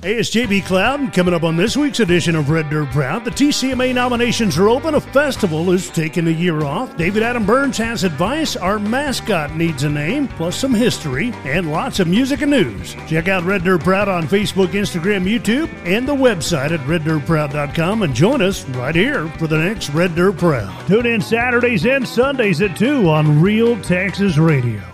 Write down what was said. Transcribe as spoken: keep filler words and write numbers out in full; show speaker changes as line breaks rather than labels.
Hey, it's J B Cloud. Coming up on this week's edition of Red Dirt Proud, the T C M A nominations are open. A festival is taking a year off. David Adam Burns has advice. Our mascot needs a name, plus some history, and lots of music and news. Check out Red Dirt Proud on Facebook, Instagram, YouTube, and the website at red dirt proud dot com. And join us right here for the next Red Dirt Proud. Tune in Saturdays and Sundays at two on Real Texas Radio.